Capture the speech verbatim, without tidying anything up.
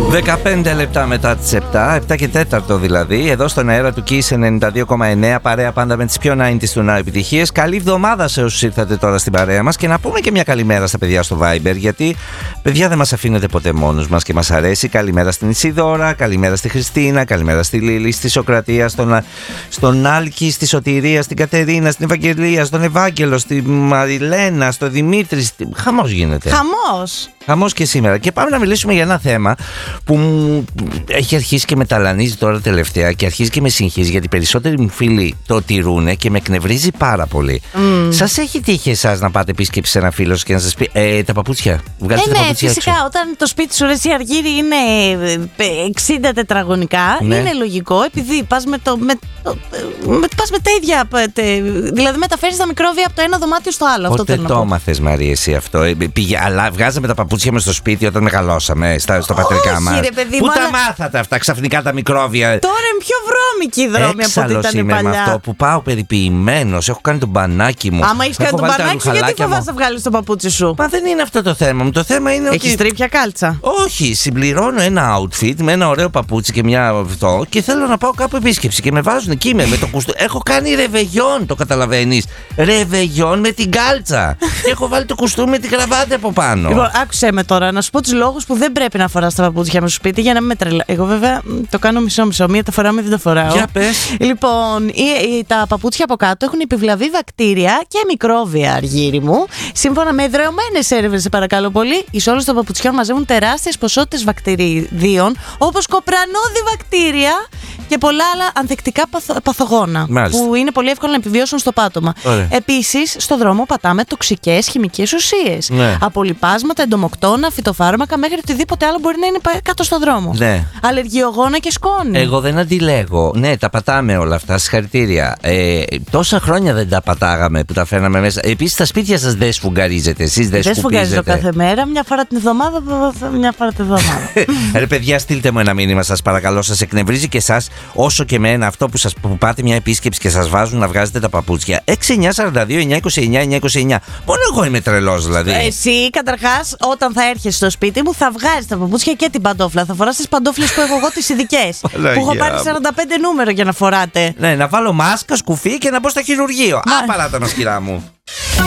δεκαπέντε λεπτά μετά τις επτά, επτά και τέταρτο δηλαδή, εδώ στον αέρα του Kiss ενενήντα δύο κόμμα εννέα, παρέα πάντα με τις πιο ενενήντα του Now επιτυχίες. Καλή εβδομάδα σε όσους ήρθατε τώρα στην παρέα μας και να πούμε και μια καλημέρα στα παιδιά στο Viber, γιατί παιδιά δεν μας αφήνετε ποτέ μόνους μας και μας αρέσει. Καλημέρα στην Ισίδωρα, καλημέρα στη Χριστίνα, καλημέρα στη Λίλη, στη Σοκρατία, στον, στον Άλκη, στη Σωτηρία, στην Κατερίνα, στην Ευαγγελία, στον Ευάγγελο, στη Μαριλένα, στον Δημήτρη. Στη... Χαμός γίνεται. Χαμός. Χαμός και σήμερα. Και πάμε να μιλήσουμε για ένα θέμα που μου έχει αρχίσει και με ταλανίζει τώρα τελευταία και αρχίζει και με συγχύζει, γιατί περισσότεροι μου φίλοι το τηρούνε και με εκνευρίζει πάρα πολύ. Mm. Σας έχει τύχει εσάς να πάτε επίσκεψη σε ένα φίλο και να σας πει ε, τα παπούτσια, βγάλετε ε, τα ναι, παπούτσια φυσικά έξω. Όταν το σπίτι σου, ρε εσύ Αργύρι, είναι εξήντα τετραγωνικά, ναι. Είναι λογικό, επειδή πας με, το, με, το, με, πας με τα ίδια, δηλαδή μεταφέρεις τα μικρόβια από το ένα δωμάτιο στο άλλο. Πότε αυτό το μάθες, Μαρία, εσύ αυτό? Πήγε, αλλά βγάζαμε τα παπούτσια μας στο σπίτι όταν μεγαλώσαμε, στα, στο πατρικά μας. Πού μου, τα αλλά... μάθατε αυτά ξαφνικά τα μικρόβια? Τώρα είναι πιο βρώμικη η δρόμη από ό,τι ήταν είμαι παλιά. Με αυτό που πάω περιποιημένος, έχω κάνει τον μπανάκι μου. Άμα έχεις κάνει τον μπανάκι σου, γιατί φοβάσαι να βγάλεις το παπούτσι σου? Μα δεν είναι αυτό το θέμα μου. Το θέμα είναι έχεις ότι. τρίπια κάλτσα? Όχι, συμπληρώνω ένα outfit με ένα ωραίο παπούτσι και μια αυτό και θέλω να πάω κάπου επίσκεψη και με βάζουν εκεί με, με το κουστό. Έχω κάνει ρεβεγιόν, το καταλαβαίνεις. Ρεβεγιόν με την κάλτσα. Και έχω βάλει το κουστούμι με την κραβάτα από πάνω. Λοιπόν, άκουσέ με τώρα να σου πω τους λόγους που δεν πρέπει να φοράς τα παπούτσια με στο σπίτι για να μην με τρελα. Εγώ βέβαια το κάνω μισό-μισό. Μία τα φοράω, μία δεν τα φοράω. Για πες. Λοιπόν, οι, οι, τα παπούτσια από κάτω έχουν επιβλαβεί βακτήρια και μικρόβια, Αργύρι μου. Σύμφωνα με εδρεωμένες έρευνες, σε παρακαλώ πολύ, οι σώλες των παπουτσιών μαζεύουν τεράστιες ποσότητες βακτηριδίων, όπως κοπρανόδι βακτήρια και πολλά άλλα ανθεκτικά παθο, παθογόνα. Μάλιστα. Που είναι πολύ εύκολο να επιβιώσουν στο πάτωμα. Επίσης, στο δρόμο πατάμε τοξικές χημικές ουσίες. Ναι. Από λιπάσματα, εντομοκτώνα, φυτοφάρμακα μέχρι οτιδήποτε άλλο μπορεί να είναι κάτω στο δρόμο. Ναι. Αλλεργιογόνα και σκόνη. Εγώ δεν αντιλέγω. Ναι, τα πατάμε όλα αυτά. Συγχαρητήρια. Ε, τόσα χρόνια δεν τα πατάγαμε που τα φέρναμε μέσα. Επίσης, στα σπίτια σας δεν σφουγγαρίζετε. Εσείς δεν σκουπίζετε? Δεν σφουγγαρίζω κάθε μέρα. Μια φορά την εβδομάδα, μια φορά την εβδομάδα. Ρε παιδιά, στείλτε μου ένα μήνυμα, σας παρακαλώ. Σας εκνευρίζει και εσάς όσο και εμένα αυτό που, σας, που πάτε μια επίσκεψη και σας βάζουν να βγάζετε τα παπούτσια? έξι εννιά σαράντα δύο εννιά είκοσι εννιά εννιά είκοσι εννιά. Μόνο εγώ είμαι τρελός δηλαδή? Εσύ, καταρχάς, όταν θα έρχεσαι στο σπίτι μου, θα βγάζεις τα παπούτσια και την παντόφλα. Θα φοράς τις παντόφλες που έχω εγώ, τις ειδικές. Που έχω πάρει σαράντα πέντε νούμερο για να φοράτε. Ναι, να βάλω μάσκα, σκουφί και να μπω στο χειρουργείο. Α, παράτα μας, κυρά μου.